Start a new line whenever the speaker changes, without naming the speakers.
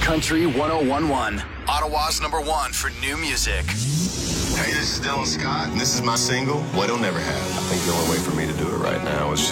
Country 1011, Ottawa's #1 for new music.
Hey, this is Dylan Scott, and this is my single, What'll Never Have. I think the only way for me to do it right now is